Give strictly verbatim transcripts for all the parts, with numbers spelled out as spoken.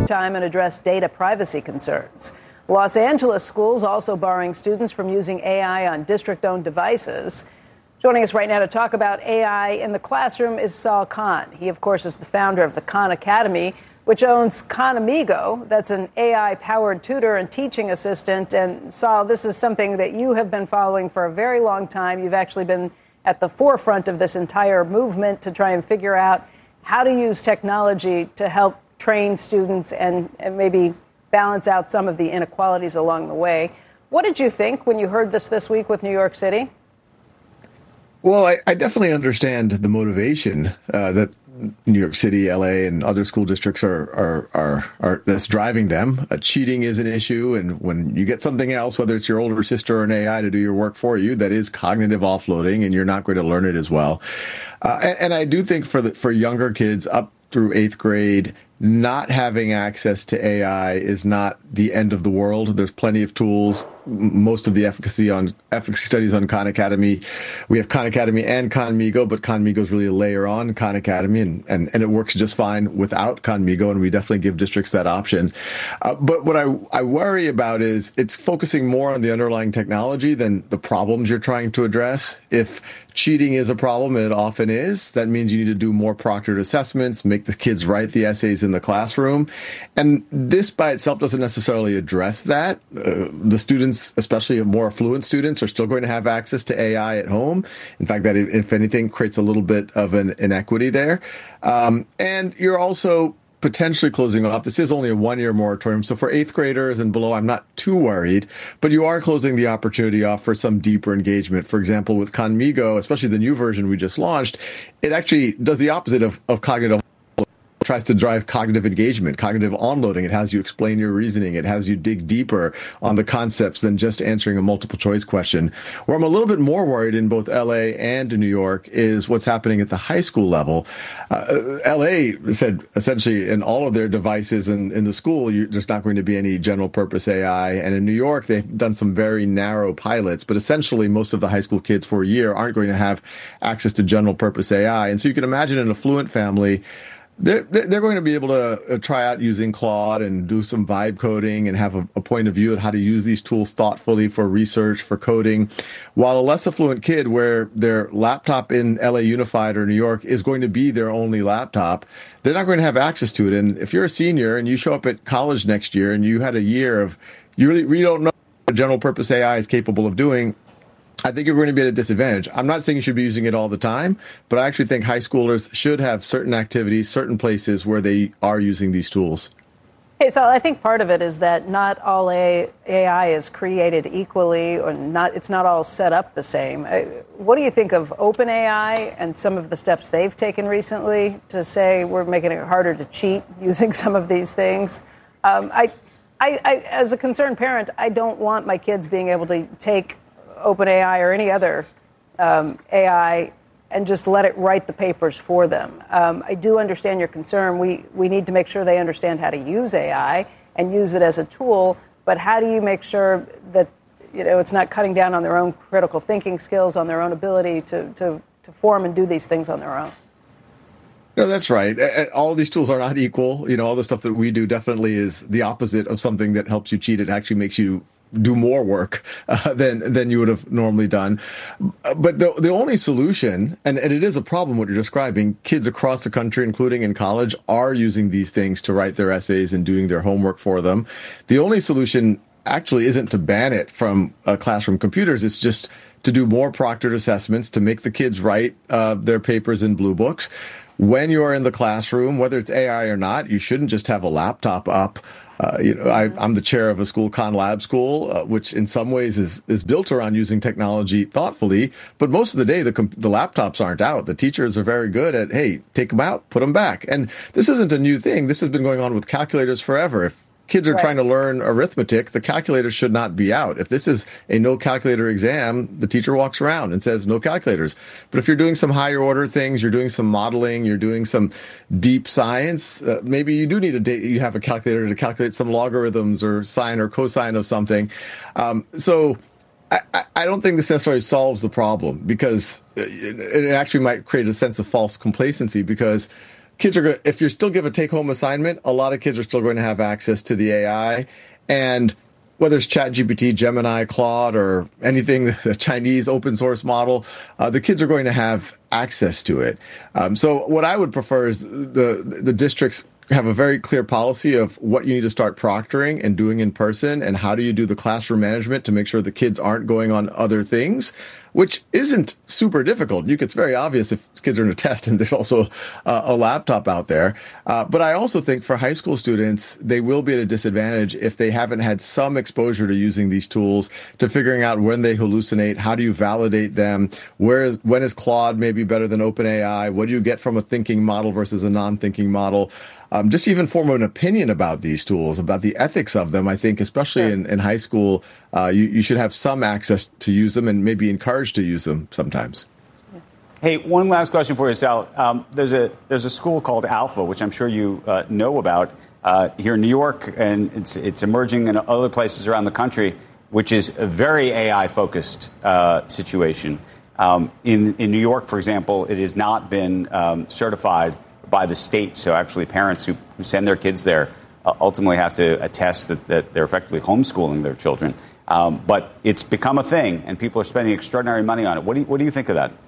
time and address data privacy concerns. Los Angeles schools also barring students from using A I on district-owned devices. Joining us right now to talk about A I in the classroom is Saul Khan. He, of course, is the founder of the Khan Academy, which owns Khan Amigo. That's an A I-powered tutor and teaching assistant. And Saul, this is something that you have been following for a very long time. You've actually been at the forefront of this entire movement to try and figure out how to use technology to help train students and, and maybe balance out some of the inequalities along the way. What did you think when you heard this this week with New York City? Well, I, I definitely understand the motivation uh, that New York City, L A, and other school districts are are are, are that's driving them. Uh, cheating is an issue, and when you get something else, whether it's your older sister or an A I to do your work for you, that is cognitive offloading, and you're not going to learn it as well. Uh, and, and I do think for the, for younger kids up through eighth grade, not having access to A I is not the end of the world. There's plenty of tools. Most of the efficacy on efficacy studies on Khan Academy, we have Khan Academy and Khan Migo, but Khan Migo is really a layer on Khan Academy, and, and, and it works just fine without Khan Migo, and we definitely give districts that option. Uh, but what I, I worry about is it's focusing more on the underlying technology than the problems you're trying to address. If cheating is a problem, and it often is, that means you need to do more proctored assessments, make the kids write the essays in the classroom. And this by itself doesn't necessarily address that. Uh, the students, especially more affluent students, are still going to have access to A I at home. In fact, that, if anything, creates a little bit of an inequity there. Um, and you're also potentially closing off. This is only a one-year moratorium, so for eighth graders and below, I'm not too worried, but you are closing the opportunity off for some deeper engagement. For example, with Khan Migo, especially the new version we just launched, it actually does the opposite of, of cognitive. Tries to drive cognitive engagement, cognitive onloading. It has you explain your reasoning. It has you dig deeper on the concepts than just answering a multiple choice question. Where I'm a little bit more worried in both L A and New York is what's happening at the high school level. Uh, L A said essentially in all of their devices in, in the school, you, there's not going to be any general purpose A I. And in New York, they've done some very narrow pilots, but essentially most of the high school kids for a year aren't going to have access to general purpose A I. And so you can imagine an affluent family, They're, they're going to be able to try out using Claude and do some vibe coding and have a, a point of view of how to use these tools thoughtfully for research, for coding, while a less affluent kid where their laptop in L A Unified or New York is going to be their only laptop, they're not going to have access to it. And if you're a senior and you show up at college next year and you had a year of, you really, really don't know what a general purpose A I is capable of doing, I think you're going to be at a disadvantage. I'm not saying you should be using it all the time, but I actually think high schoolers should have certain activities, certain places where they are using these tools. Hey, so I think part of it is that not all A I is created equally, or not. It's not all set up the same. What do you think of OpenAI and some of the steps they've taken recently to say we're making it harder to cheat using some of these things? Um, I, I, I, as a concerned parent, I don't want my kids being able to take OpenAI or any other um, A I and just let it write the papers for them. Um, I do understand your concern. We we need to make sure they understand how to use A I and use it as a tool, but how do you make sure that, you know, it's not cutting down on their own critical thinking skills, on their own ability to, to, to form and do these things on their own? No, that's right. All of these tools are not equal. You know, all the stuff that we do definitely is the opposite of something that helps you cheat. It actually makes you do more work uh, than than you would have normally done. But the the only solution, and, and it is a problem what you're describing, kids across the country, including in college, are using these things to write their essays and doing their homework for them. The only solution actually isn't to ban it from uh, classroom computers. It's just to do more proctored assessments, to make the kids write uh, their papers in blue books. When you are in the classroom, whether it's A I or not, you shouldn't just have a laptop up. Uh, you know, I, I'm the chair of a school, Khan Lab School, uh, which in some ways is, is built around using technology thoughtfully. But most of the day, the, the laptops aren't out. The teachers are very good at, hey, take them out, put them back. And this isn't a new thing. This has been going on with calculators forever. If kids are right. trying to learn arithmetic, the calculator should not be out. If this is a no calculator exam, the teacher walks around and says no calculators. But if you're doing some higher order things, you're doing some modeling, you're doing some deep science, uh, maybe you do need a da- you have a calculator to calculate some logarithms or sine or cosine of something. Um, so I, I don't think this necessarily solves the problem, because it, it actually might create a sense of false complacency, because kids are going to, if you're still give a take-home assignment, a lot of kids are still going to have access to the A I. And whether it's ChatGPT, Gemini, Claude, or anything, the Chinese open source model, uh, the kids are going to have access to it. Um, so what I would prefer is the the districts have a very clear policy of what you need to start proctoring and doing in person, and how do you do the classroom management to make sure the kids aren't going on other things, which isn't super difficult. You, it's very obvious if kids are in a test and there's also uh, a laptop out there. Uh, but I also think for high school students, they will be at a disadvantage if they haven't had some exposure to using these tools, to figuring out when they hallucinate, how do you validate them, where is, when is Claude maybe better than OpenAI, what do you get from a thinking model versus a non-thinking model. Um, just even form an opinion about these tools, about the ethics of them. I think, especially Sure. in, in high school, uh, you, you should have some access to use them and maybe encouraged to use them sometimes. Hey, one last question for you, Sal. Um, there's a there's a school called Alpha, which I'm sure you uh, know about uh, here in New York, and it's it's emerging in other places around the country, which is a very A I-focused uh, situation. Um, in in New York, for example, it has not been um, certified by the state. So actually parents who, who send their kids there uh, ultimately have to attest that, that they're effectively homeschooling their children. Um, but it's become a thing, and people are spending extraordinary money on it. What do you, what do you think of that?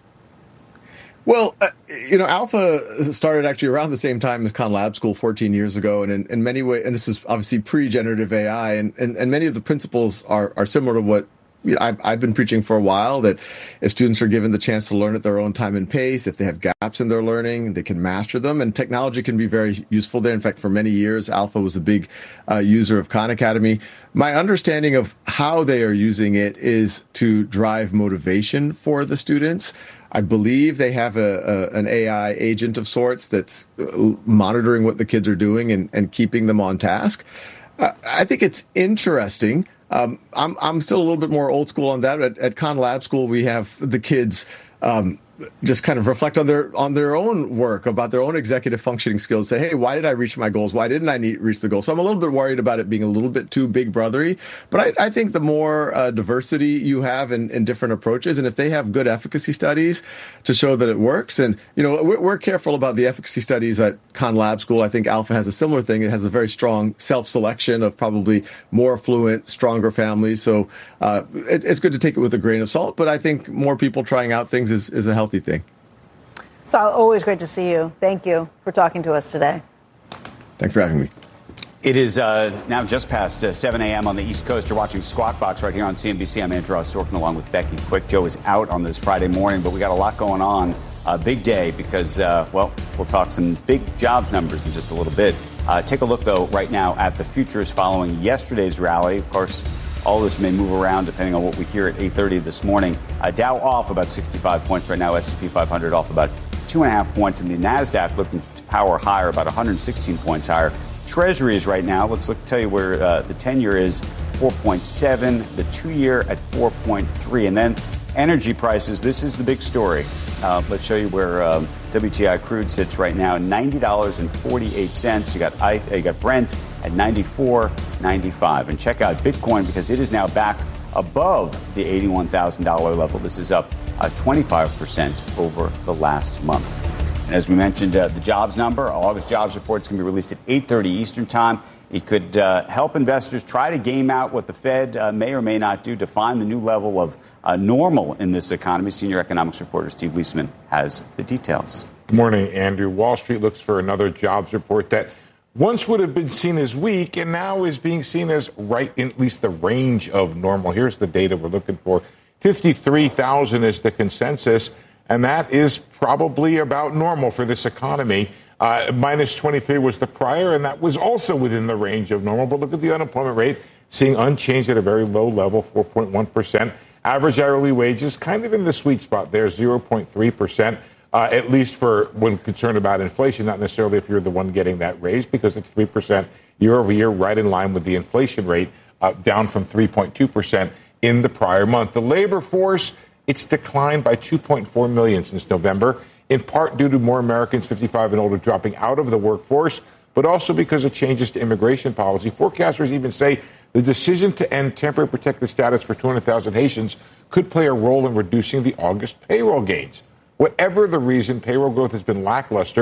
Well, uh, you know, Alpha started actually around the same time as Khan Lab School fourteen years ago. And in, in many ways, and this is obviously pre-generative A I, and, and, and many of the principles are, are similar to what You know, I've, I've been preaching for a while, that if students are given the chance to learn at their own time and pace, if they have gaps in their learning, they can master them. And technology can be very useful there. In fact, for many years, Alpha was a big uh, user of Khan Academy. My understanding of how they are using it is to drive motivation for the students. I believe they have a, a an A I agent of sorts that's monitoring what the kids are doing and, and keeping them on task. Uh, I think it's interesting. Um, I'm I'm still a little bit more old school on that. At, at Khan Lab School, we have the kids um, just kind of reflect on their on their own work, about their own executive functioning skills. Say, hey, why did I reach my goals? Why didn't I need, reach the goal? So I'm a little bit worried about it being a little bit too big brothery. But I, I think the more uh, diversity you have in, in different approaches, and if they have good efficacy studies to show that it works, and you know, we're, we're careful about the efficacy studies at Khan Lab School. I think Alpha has a similar thing. It has a very strong self-selection of probably more affluent, stronger families. So uh, it, it's good to take it with a grain of salt. But I think more people trying out things is, is a healthy thing. It's always great to see you. Thank you for talking to us today. Thanks for having me. It is uh, now just past uh, seven a.m. on the East Coast. You're watching Squawk Box right here on C N B C. I'm Andrew Ross Sorkin along with Becky Quick. Joe is out on this Friday morning, but we got a lot going on. A big day because, uh, well, we'll talk some big jobs numbers in just a little bit. Uh, take a look, though, right now at the futures following yesterday's rally. Of course, all this may move around depending on what we hear at eight thirty this morning. Uh, Dow off about sixty-five points right now. S and P five hundred off about two and a half points. And the NASDAQ looking to power higher, about one hundred sixteen points higher. Treasuries right now, let's look, tell you where uh, the ten-year is, four point seven, the two-year at four point three. And then energy prices, this is the big story. Uh, let's show you where um, W T I crude sits right now, ninety dollars and forty-eight cents. You got I, you got Brent at ninety-four ninety-five. And check out Bitcoin because it is now back above the eighty-one thousand dollars level. This is up uh, twenty-five percent over the last month. And as we mentioned, uh, the jobs number, August jobs report is going to be released at eight thirty Eastern time. It could uh, help investors try to game out what the Fed uh, may or may not do to find the new level of uh, normal in this economy. Senior economics reporter Steve Leisman has the details. Good morning, Andrew. Wall Street looks for another jobs report that once would have been seen as weak and now is being seen as right in at least the range of normal. Here's the data we're looking for. fifty-three thousand is the consensus, and that is probably about normal for this economy. Uh, minus twenty-three was the prior, and that was also within the range of normal. But look at the unemployment rate, seeing unchanged at a very low level, four point one percent. Average hourly wages kind of in the sweet spot there, zero point three percent, uh, at least for when concerned about inflation, not necessarily if you're the one getting that raise, because it's three percent year over year, right in line with the inflation rate, uh, down from three point two percent in the prior month. The labor force, it's declined by two point four million since November, in part due to more Americans fifty-five and older dropping out of the workforce, but also because of changes to immigration policy. Forecasters even say the decision to end temporary protected status for two hundred thousand Haitians could play a role in reducing the August payroll gains. Whatever the reason, payroll growth has been lackluster.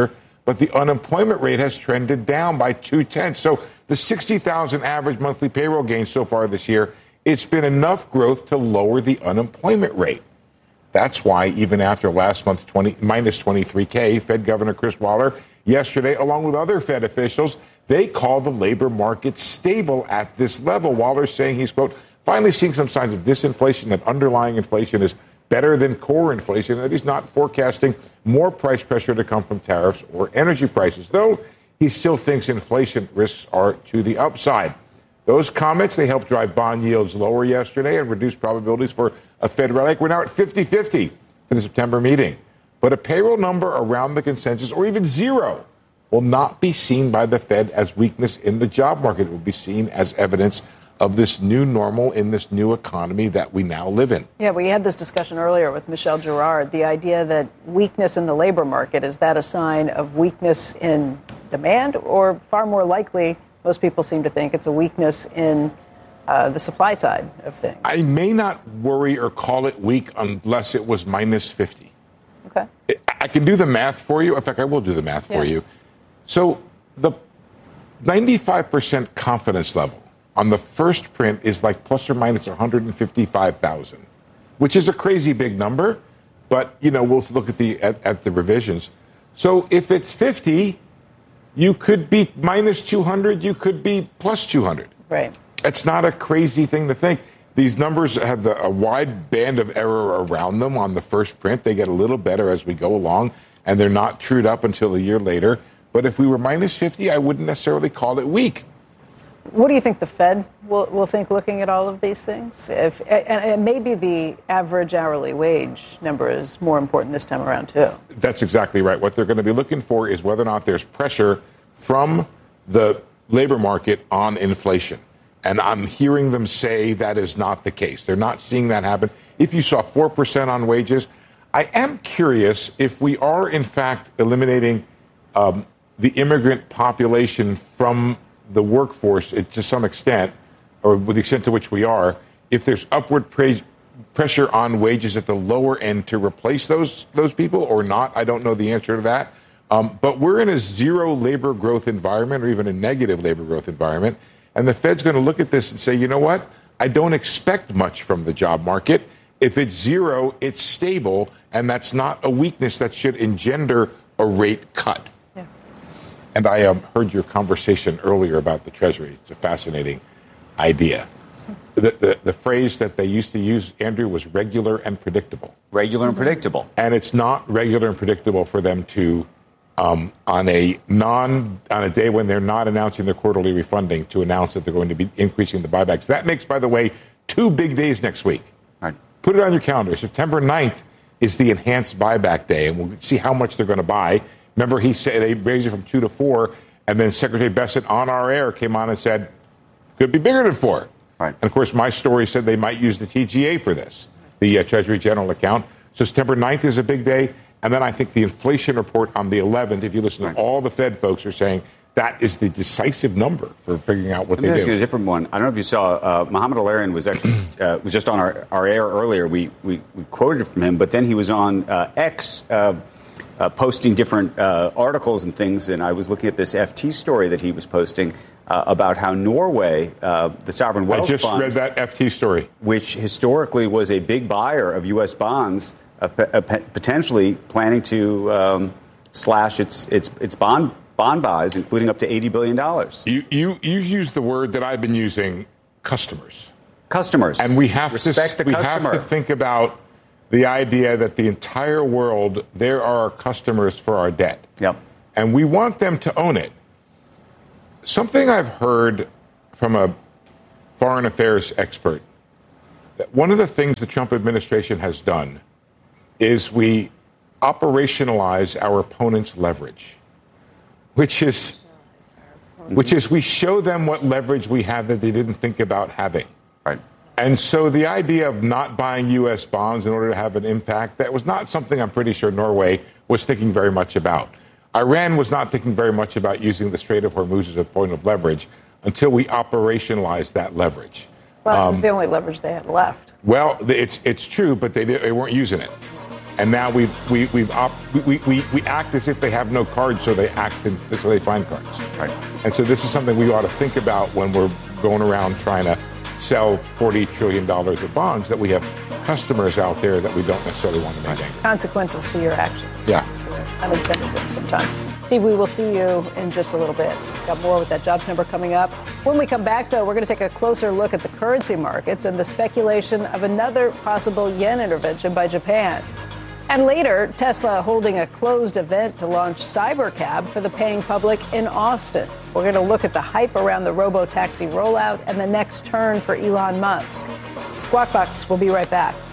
but the unemployment rate has trended down by two-tenths. So the sixty thousand average monthly payroll gain so far this year, it's been enough growth to lower the unemployment rate. That's why even after last month's twenty, minus twenty-three K, Fed Governor Chris Waller yesterday, along with other Fed officials, they call the labor market stable at this level. Waller's saying he's, quote, finally seeing some signs of disinflation, that underlying inflation is better than core inflation, and that he's not forecasting more price pressure to come from tariffs or energy prices, though he still thinks inflation risks are to the upside. Those comments, they helped drive bond yields lower yesterday and reduce probabilities for a Fed rate hike. We're now at fifty-fifty for the September meeting. But a payroll number around the consensus, or even zero, will not be seen by the Fed as weakness in the job market. It will be seen as evidence of this new normal in this new economy that we now live in. Yeah, we had this discussion earlier with Michelle Girard, the idea that weakness in the labor market, is that a sign of weakness in demand, or far more likely, most people seem to think it's a weakness in uh, the supply side of things? I may not worry or call it weak unless it was minus fifty. Okay. I can do the math for you. In fact, I will do the math for Yeah. you. So the ninety-five percent confidence level on the first print is like plus or minus one hundred fifty-five thousand, which is a crazy big number. But, you know, we'll look at the at, at the revisions. So if it's fifty, you could be minus two hundred, you could be plus two hundred. Right. It's not a crazy thing to think. These numbers have the, a wide band of error around them on the first print. They get a little better as we go along, and they're not trued up until a year later. But if we were minus fifty, I wouldn't necessarily call it weak. What do you think the Fed will, will think looking at all of these things? If, and, and maybe the average hourly wage number is more important this time around, too. That's exactly right. What they're going to be looking for is whether or not there's pressure from the labor market on inflation. And I'm hearing them say that is not the case. They're not seeing that happen. If you saw four percent on wages, I am curious if we are, in fact, eliminating um, the immigrant population from the workforce to some extent, or with the extent to which we are, if there's upward pra- pressure on wages at the lower end to replace those those people or not. I don't know the answer to that. Um, but we're in a zero labor growth environment, or even a negative labor growth environment. And the Fed's going to look at this and say, you know what? I don't expect much from the job market. If it's zero, it's stable, and that's not a weakness that should engender a rate cut. Yeah. And I um, heard your conversation earlier about the Treasury. It's a fascinating idea. The, the, the phrase that they used to use, Andrew, was regular and predictable. Regular and predictable. And it's not regular and predictable for them to Um, on a non on a day when they're not announcing their quarterly refunding, to announce that they're going to be increasing the buybacks. That makes, by the way, two big days next week. Right. Put it on your calendar. September ninth is the enhanced buyback day, and we'll see how much they're going to buy. Remember, he said they raised it from two to four, and then Secretary Bessent on our air came on and said could be bigger than four. Right. And of course, my story said they might use the T G A for this, the uh, Treasury General account. So September ninth is a big day. And then I think the inflation report on the eleventh, if you listen to all the Fed folks, are saying that is the decisive number for figuring out what Let me they ask do. you a different one. I don't know if you saw, uh, Mohamed El-Erian was actually uh, was just on our, our air earlier. We, we we quoted from him, but then he was on uh, X uh, uh, posting different uh, articles and things. And I was looking at this F T story that he was posting uh, about how Norway, uh, the sovereign wealth I just fund, read that F T story, which historically was a big buyer of U S bonds, Uh, p- uh, p- potentially planning to um, slash its its its bond bond buys, including up to eighty billion dollars. You you you used the word that I've been using, customers. Customers, And we have respect to the we customer. have to think about the idea that the entire world, there are customers for our debt. Yep. And we want them to own it. Something I've heard from a foreign affairs expert, that one of the things the Trump administration has done is we operationalize our opponent's leverage, which is which is we show them what leverage we have that they didn't think about having. Right. And so the idea of not buying U S bonds in order to have an impact, that was not something I'm pretty sure Norway was thinking very much about. Iran was not thinking very much about using the Strait of Hormuz as a point of leverage until we operationalized that leverage. Well, it Um, was the only leverage they had left. Well, it's it's true, but they, did, they weren't using it. And now we've we, we've op, we, we we act as if they have no cards, so they act in, so they find cards. Right. And so this is something we ought to think about when we're going around trying to sell forty trillion dollars of bonds, that we have customers out there that we don't necessarily want to make angry. Consequences to your actions. Yeah. Unintended ones sometimes. Steve, we will see you in just a little bit. Got more with that jobs number coming up. When we come back, though, we're going to take a closer look at the currency markets and the speculation of another possible yen intervention by Japan. And later, Tesla holding a closed event to launch Cybercab for the paying public in Austin. We're going to look at the hype around the robo-taxi rollout and the next turn for Elon Musk. Squawk Box will be right back.